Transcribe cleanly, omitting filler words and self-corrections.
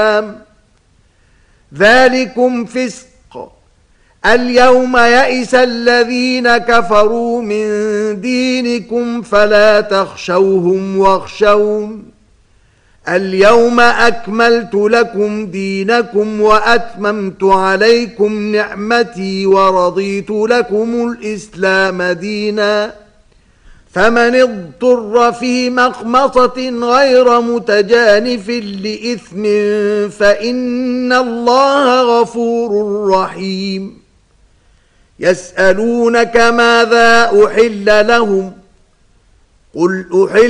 ذلكم فسق. اليوم يئس الذين كفروا من دينكم فلا تخشوهم واخشون. اليوم أكملت لكم دينكم وأتممت عليكم نعمتي ورضيت لكم الإسلام دينا. فمن اضطر في مخمصة غير متجانف لإثم فإن الله غفور رحيم. يسألونك ماذا أحل لهم قل أحل